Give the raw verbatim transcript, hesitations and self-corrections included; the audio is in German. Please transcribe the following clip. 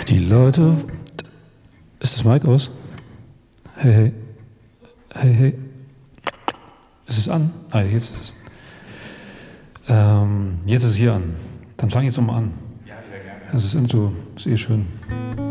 Die Leute... Ist das Mic aus? Hey, hey. Hey, hey. Ist es an? Ah, jetzt ist es. Ähm, jetzt ist es hier an. Dann fang jetzt nochmal an. Ja, sehr gerne. Das ist Intro, ist eh schön.